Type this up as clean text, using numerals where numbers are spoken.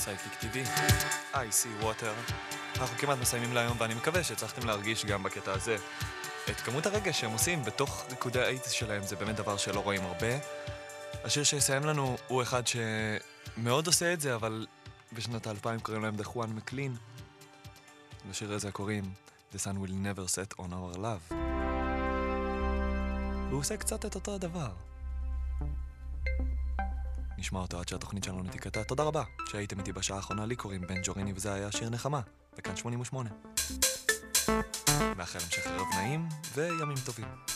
פסייפיק TV, I see water. אנחנו כמעט מסיימים להיום, ואני מקווה שהצלחתם להרגיש גם בקטע הזה את כמות הרגש שהם עושים בתוך ריקודי האיטיס שלהם. זה באמת דבר שלא רואים הרבה. השיר שיסיים לנו הוא אחד שמאוד עושה את זה, אבל בשנת 2000 קוראים להם The Juan McLean. לשיר הזה קוראים The Sun Will Never Set on Our Love. והוא עושה קצת את אותו הדבר. נשמע אותו עד שהתוכנית שלנו תיקטע. תודה רבה שהייתם איתי בשעה האחרונה. לי קוראים בן ג'וריני וזה היה שיר נחמה בכאן 88. מאחל המשך ערב נעים וימים טובים.